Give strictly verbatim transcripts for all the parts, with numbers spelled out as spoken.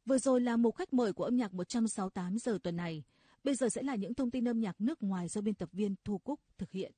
Vừa rồi là một khách mời của âm nhạc một trăm sáu mươi tám giờ tuần này. Bây giờ sẽ là những thông tin âm nhạc nước ngoài do biên tập viên Thu Cúc thực hiện.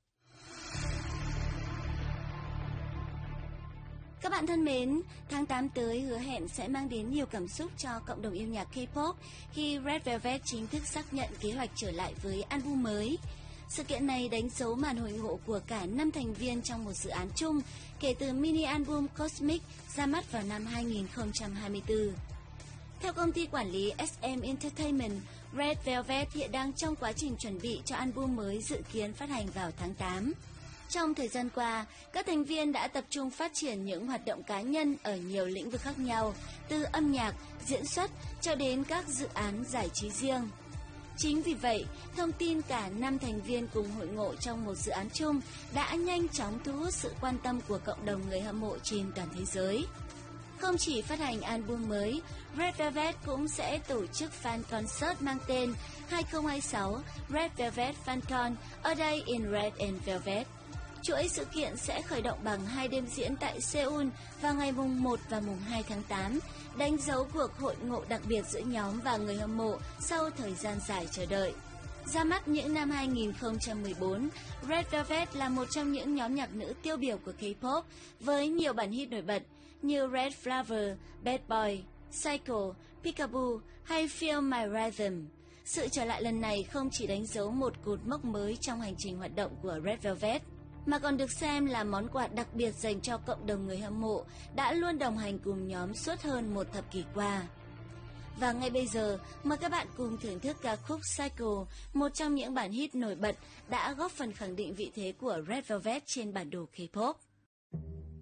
Các bạn thân mến, tháng tám tới hứa hẹn sẽ mang đến nhiều cảm xúc cho cộng đồng yêu nhạc K-pop khi Red Velvet chính thức xác nhận kế hoạch trở lại với album mới. Sự kiện này đánh dấu màn hội ngộ của cả năm thành viên trong một dự án chung kể từ mini album Cosmic ra mắt vào năm hai nghìn không trăm hai mươi tư. Theo công ty quản lý ét em Entertainment, Red Velvet hiện đang trong quá trình chuẩn bị cho album mới dự kiến phát hành vào tháng tám. Trong thời gian qua, các thành viên đã tập trung phát triển những hoạt động cá nhân ở nhiều lĩnh vực khác nhau, từ âm nhạc, diễn xuất cho đến các dự án giải trí riêng. Chính vì vậy, thông tin cả năm thành viên cùng hội ngộ trong một dự án chung đã nhanh chóng thu hút sự quan tâm của cộng đồng người hâm mộ trên toàn thế giới. Không chỉ phát hành album mới, Red Velvet cũng sẽ tổ chức fan concert mang tên hai không hai sáu Red Velvet FanCon A Day in Red and Velvet. Chuỗi sự kiện sẽ khởi động bằng hai đêm diễn tại Seoul vào ngày mùng một và mùng hai tháng tám, đánh dấu cuộc hội ngộ đặc biệt giữa nhóm và người hâm mộ sau thời gian dài chờ đợi. Ra mắt những năm hai nghìn không trăm mười bốn, Red Velvet là một trong những nhóm nhạc nữ tiêu biểu của K-pop với nhiều bản hit nổi bật như Red Flower, Bad Boy, Psycho, Peekaboo hay Feel My Rhythm. Sự trở lại lần này không chỉ đánh dấu một cột mốc mới trong hành trình hoạt động của Red Velvet, mà còn được xem là món quà đặc biệt dành cho cộng đồng người hâm mộ đã luôn đồng hành cùng nhóm suốt hơn một thập kỷ qua. Và ngay bây giờ, mời các bạn cùng thưởng thức ca khúc Psycho, một trong những bản hit nổi bật đã góp phần khẳng định vị thế của Red Velvet trên bản đồ K-pop.